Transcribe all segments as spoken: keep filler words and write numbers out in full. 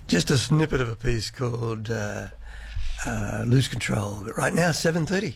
Just a snippet of a piece called uh, uh, Lose Control. But right now, seven thirty.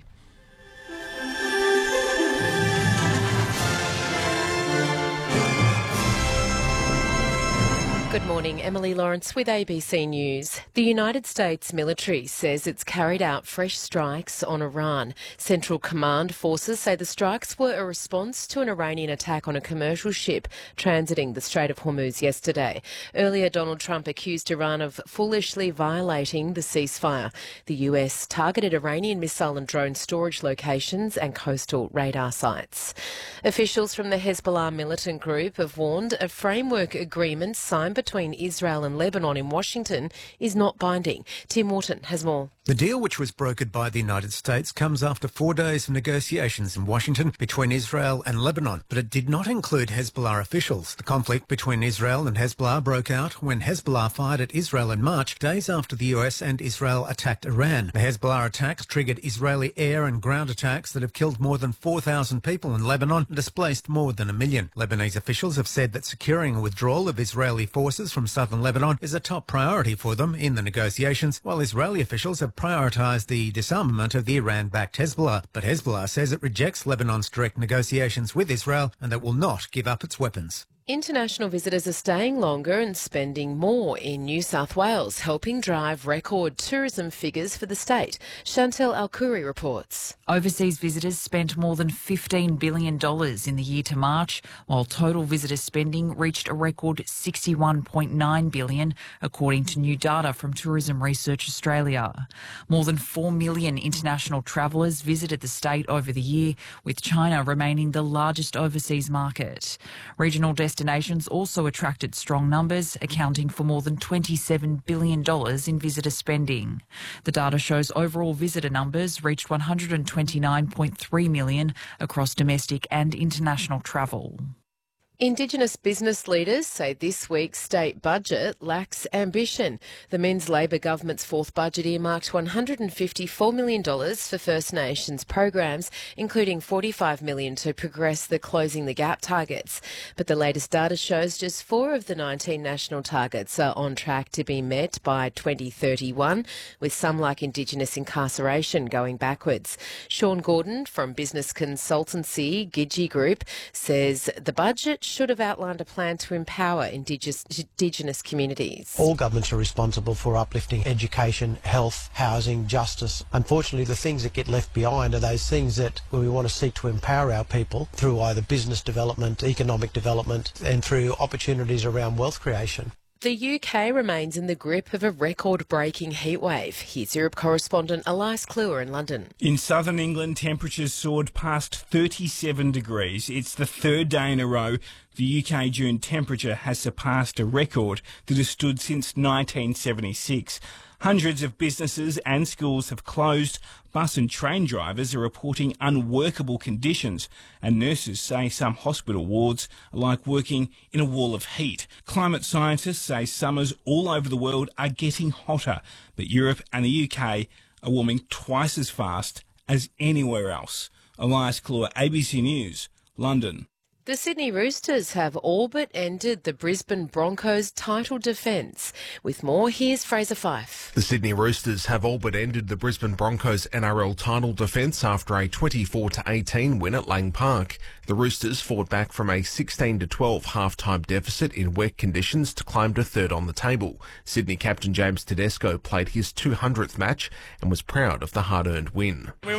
Good morning, Emily Lawrence with A B C News. The United States military says it's carried out fresh strikes on Iran. Central Command forces say the strikes were a response to an Iranian attack on a commercial ship transiting the Strait of Hormuz yesterday. Earlier, Donald Trump accused Iran of foolishly violating the ceasefire. The U S targeted Iranian missile and drone storage locations and coastal radar sites. Officials from the Hezbollah militant group have warned a framework agreement signed between Israel and Lebanon in Washington is not binding. Tim Morton has more. The deal, which was brokered by the United States, comes after four days of negotiations in Washington between Israel and Lebanon, but it did not include Hezbollah officials. The conflict between Israel and Hezbollah broke out when Hezbollah fired at Israel in March, days after the U S and Israel attacked Iran. The Hezbollah attacks triggered Israeli air and ground attacks that have killed more than four thousand people in Lebanon and displaced more than a million. Lebanese officials have said that securing a withdrawal of Israeli forces from southern Lebanon is a top priority for them in the negotiations, while Israeli officials have prioritised the disarmament of the Iran-backed Hezbollah. But Hezbollah says it rejects Lebanon's direct negotiations with Israel and that will not give up its weapons. International visitors are staying longer and spending more in New South Wales, helping drive record tourism figures for the state. Chantel Alkuri reports. Overseas visitors spent more than fifteen billion dollars in the year to March, while total visitor spending reached a record sixty-one point nine billion dollars, according to new data from Tourism Research Australia. More than four million international travellers visited the state over the year, with China remaining the largest overseas market. Regional destinations Destinations also attracted strong numbers, accounting for more than twenty-seven billion dollars in visitor spending. The data shows overall visitor numbers reached one hundred twenty-nine point three million across domestic and international travel. Indigenous business leaders say this week's state budget lacks ambition. The Men's Labor government's fourth budget earmarked one hundred fifty-four million dollars for First Nations programs, including forty-five million dollars to progress the Closing the Gap targets. But the latest data shows just four of the nineteen national targets are on track to be met by twenty thirty-one, with some like Indigenous incarceration going backwards. Sean Gordon from business consultancy Gidgee Group says the budget should have outlined a plan to empower Indigenous, Indigenous communities. All governments are responsible for uplifting education, health, housing, justice. Unfortunately, the things that get left behind are those things that we want to seek to empower our people through either business development, economic development, and through opportunities around wealth creation. The U K remains in the grip of a record-breaking heatwave. Here's Europe correspondent Elias Kluwer in London. In southern England, temperatures soared past thirty-seven degrees. It's the third day in a row the U K June temperature has surpassed a record that has stood since nineteen seventy-six. Hundreds of businesses and schools have closed. Bus and train drivers are reporting unworkable conditions, and nurses say some hospital wards are like working in a wall of heat. Climate scientists say summers all over the world are getting hotter, but Europe and the U K are warming twice as fast as anywhere else. Elias Kluwer, A B C News, London. The Sydney Roosters have all but ended the Brisbane Broncos title defence. With more, here's Fraser Fife. The Sydney Roosters have all but ended the Brisbane Broncos N R L title defence after a twenty-four to eighteen win at Lang Park. The Roosters fought back from a sixteen to twelve half-time deficit in wet conditions to climb to third on the table. Sydney captain James Tedesco played his two hundredth match and was proud of the hard-earned win.